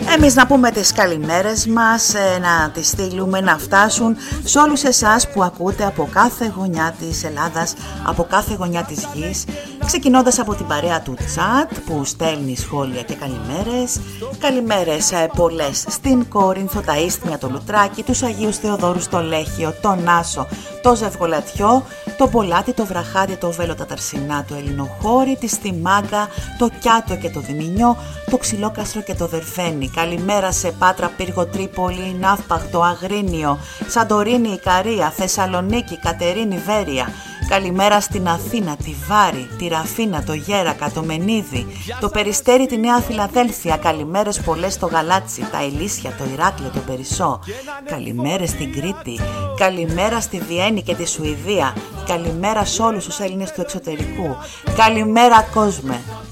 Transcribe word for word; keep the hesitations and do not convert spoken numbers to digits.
Εμείς να πούμε τις καλημέρες μας, να τις στείλουμε να φτάσουν σε όλους εσάς που ακούτε από κάθε γωνιά της Ελλάδας, από κάθε γωνιά της γης, ξεκινώντας από την παρέα του chat που στέλνει σχόλια και καλημέρες. Καλημέρες πολλές στην Κόρινθο, τα Ίστμια, το Λουτράκι, τους Αγίους Θεοδόρους, το Λέχιο, τον Άσο, το Ζευγολατιό, το Πολάτι, το Βραχάδι, το Βέλο, τα Ταρσινά, το Ελληνοχώρι, τη Στιμάγκα, το Κιάτο και το Δημηνιό, το Ξυλόκαστρο και το Δερφένι. Καλημέρα σε Πάτρα, Πύργο, Τρίπολη, Ναύπαχτο, Αγρίνιο, Σαντορίνη, Ικαρία, Θεσσαλονίκη, Κατερίνη, Βέρεια. Καλημέρα στην Αθήνα, τη Βάρη, τη Ραφίνα, το Γέρακα, το Μενίδη, το Περιστέρι, τη Νέα Φιλαδέλφια. Καλημέρες πολλές στο Γαλάτσι, τα Ελίσια, το Ηράκλειο, το Περισσό. Καλημέρες στην Κρήτη. Καλημέρα στη Βιέννη και τη Σουηδία. Καλημέρα σε όλους τους Έλληνες του εξωτερικού. Καλημέρα κόσμε.